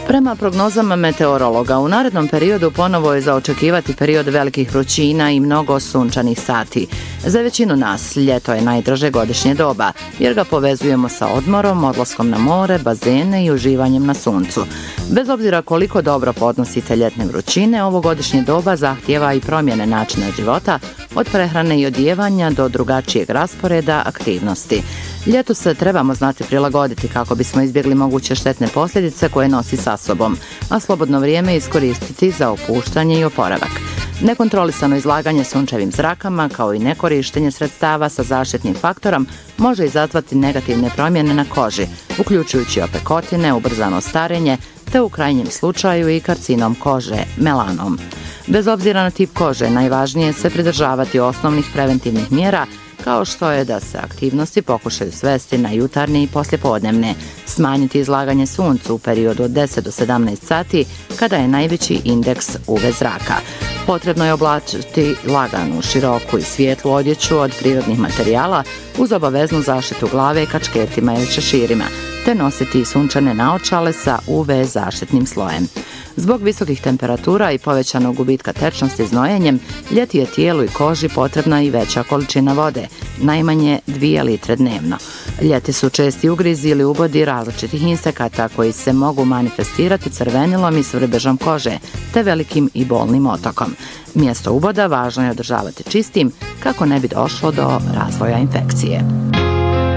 Prema prognozama meteorologa, u narednom periodu ponovo je za očekivati period velikih vrućina i mnogo sunčanih sati. Za većinu nas ljeto je najdraže godišnje doba, jer ga povezujemo sa odmorom, odlaskom na more, bazene i uživanjem na suncu. Bez obzira koliko dobro podnosite ljetne vrućine, ovo godišnje doba zahtijeva i promjene načina života, od prehrane i odijevanja do drugačijeg rasporeda aktivnosti. Ljetu se trebamo znati prilagoditi kako bismo izbjegli moguće štetne posljedice koje nosi sa sobom, a slobodno vrijeme iskoristiti za opuštanje i oporavak. Nekontrolisano izlaganje sunčevim zrakama, kao i nekorištenje sredstava sa zaštitnim faktorom, može izazvati negativne promjene na koži, uključujući opekotine, ubrzano starenje, te u krajnjem slučaju i karcinom kože, melanom. Bez obzira na tip kože, najvažnije je se pridržavati osnovnih preventivnih mjera, kao što je da se aktivnosti pokušaju svesti na jutarnje i poslijepodnevne, smanjiti izlaganje suncu u periodu od 10 do 17 sati, kada je najveći indeks UV zraka. Potrebno je oblačiti laganu, široku i svijetlu odjeću od prirodnih materijala uz obaveznu zaštitu glave kačketima ili šeširima, te nositi sunčane naočale sa UV zaštitnim slojem. Zbog visokih temperatura i povećanog gubitka tečnosti znojenjem, ljeti je tijelu i koži potrebna i veća količina vode, najmanje 2 litre dnevno. Ljeti su česti ugrizi ili ubodi različitih insekata koji se mogu manifestirati crvenilom i svrbežom kože, te velikim i bolnim otokom. Mjesto uboda važno je održavati čistim kako ne bi došlo do razvoja infekcije.